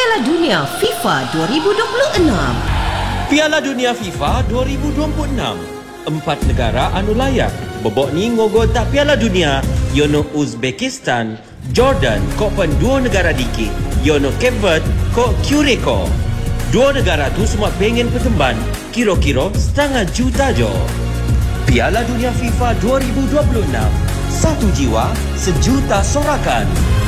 Piala Dunia FIFA 2026. Piala Dunia FIFA 2026. 4 negara anu layak. Bobok ni ngogo tak Piala Dunia, yono Uzbekistan, Jordan kok pen 2 negara dikit, yono Cape Verde kok Curacao. 2 negara tu semua pengen pertemban, kira-kira 500 juta jo. Piala Dunia FIFA 2026. Satu jiwa, sejuta sorakan.